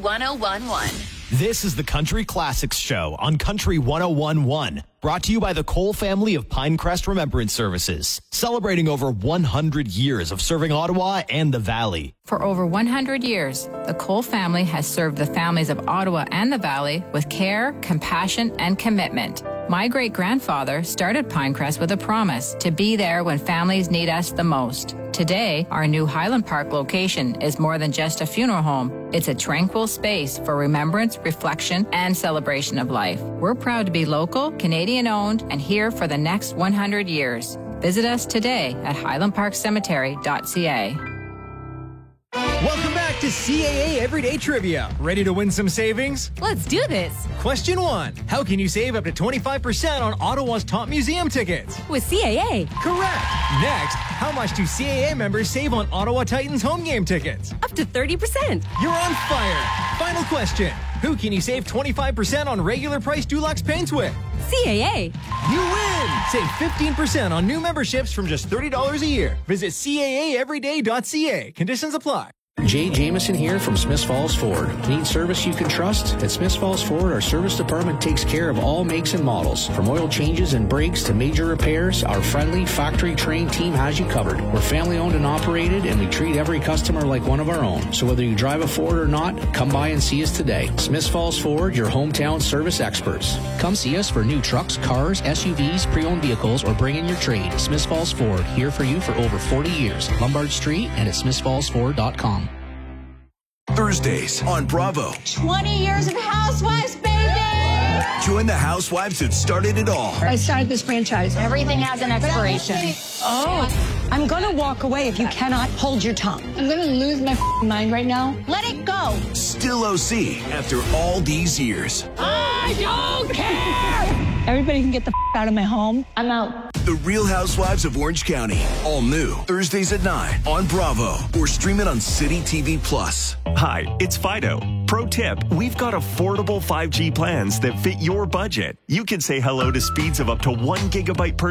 1011. This is the Country Classics Show on Country 1011, brought to you by the Cole family of Pinecrest Remembrance Services, celebrating over 100 years of serving Ottawa and the Valley. For over 100 years, the Cole family has served the families of Ottawa and the Valley with care, compassion, and commitment. My great-grandfather started Pinecrest with a promise to be there when families need us the most. Today, our new Highland Park location is more than just a funeral home. It's a tranquil space for remembrance, reflection, and celebration of life. We're proud to be local, Canadian-owned, and here for the next 100 years. Visit us today at highlandparkcemetery.ca. Welcome back to CAA Everyday Trivia. Ready to win some savings? Let's do this. Question 1. How can you save up to 25% on Ottawa's top museum tickets? With CAA. Correct. Next, how much do CAA members save on Ottawa Titans home game tickets? Up to 30%. You're on fire. Final question. Who can you save 25% on regular price Dulux paints with? CAA. You win! Save 15% on new memberships from just $30 a year. Visit CAAeveryday.ca. Conditions apply. Jay Jameson here from Smiths Falls Ford. Need service you can trust? At Smiths Falls Ford, our service department takes care of all makes and models. From oil changes and brakes to major repairs, our friendly, factory-trained team has you covered. We're family-owned and operated, and we treat every customer like one of our own. So whether you drive a Ford or not, come by and see us today. Smiths Falls Ford, your hometown service experts. Come see us for new trucks, cars, SUVs, pre-owned vehicles, or bring in your trade. Smiths Falls Ford, here for you for over 40 years. Lombard Street and at smithsfallsford.com. Thursdays on Bravo. 20 years of Housewives, baby! Join the housewives that started it all. I started this franchise. Everything has an expiration. Oh, I'm going to walk away if you cannot hold your tongue. I'm going to lose my mind right now. Let it go. Still OC after all these years. I don't care! Everybody can get the out of my home. I'm out. The Real Housewives of Orange County. All new. Thursdays at 9 on Bravo. Or stream it on City TV Plus. Hi, it's Fido. Pro tip, we've got affordable 5G plans that fit your budget. You can say hello to speeds of up to 1 gigabyte per